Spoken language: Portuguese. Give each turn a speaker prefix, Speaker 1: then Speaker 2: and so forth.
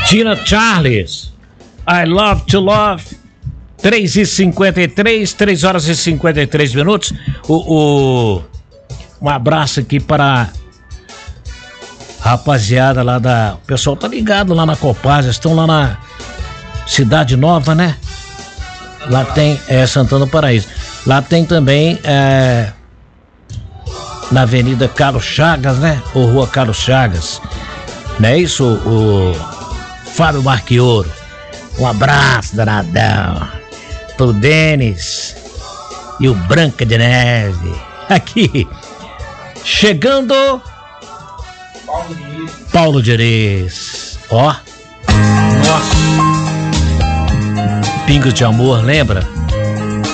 Speaker 1: Tina Charles, I Love to Love. 3h53, 3 horas e 53 minutos. Um abraço aqui para a rapaziada lá da... O pessoal tá ligado lá na Copasa, estão lá na Cidade Nova, né? Lá tem Santana do Paraíso. Lá tem também na Avenida Carlos Chagas, né? Ou Rua Carlos Chagas. Não é isso, o Fábio Marquioro? Um abraço, danadão, pro Denis e o Branca de Neve. Aqui, chegando Paulo Diniz. Ó, nossa, Pingos de Amor, lembra?